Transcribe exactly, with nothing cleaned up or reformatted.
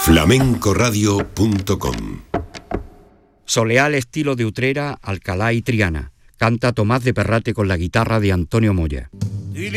flamencoradio punto com. Soleal estilo de Utrera, Alcalá y Triana. Canta Tomás de Perrate con la guitarra de Antonio Moya.